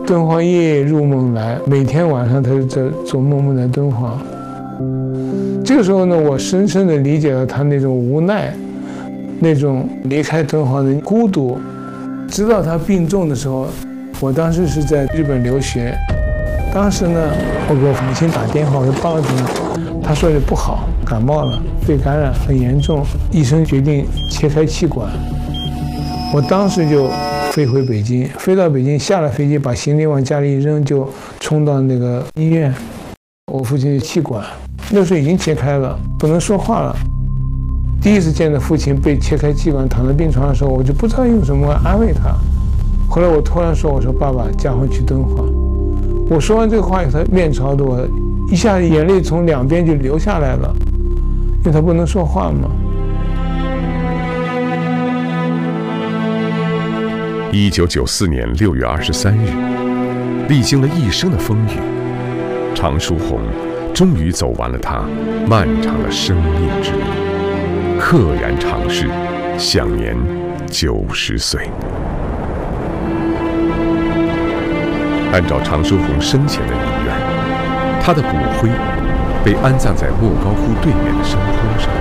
敦煌夜夜入梦来，每天晚上他就在做梦梦在敦煌。这个时候呢，我深深地理解了他那种无奈，那种离开敦煌的孤独。直到他病重的时候，我当时是在日本留学，当时呢，我给我母亲打电话，我说爸爸怎么？他说的不好，感冒了，肺感染很严重，医生决定切开气管。我当时就飞回北京，飞到北京，下了飞机把行李往家里一扔，就冲到那个医院。我父亲的气管那时候已经切开了，不能说话了。第一次见到父亲被切开气管躺在病床的时候，我就不知道用什么安慰他。后来我突然说：“我说爸爸，驾鹤去敦煌。”我说完这个话以后，他面朝着我，一下眼泪从两边就流下来了，因为他不能说话嘛。 1994年6月23日，历经了一生的风雨，常书鸿终于走完了他漫长的生命之路，溘然长逝，享年90岁。按照常书鸿生前的遗愿，他的骨灰被安葬在莫高窟对面的山坡上。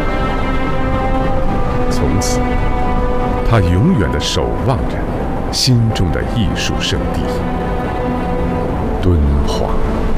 从此，他永远地守望着心中的艺术圣地——敦煌。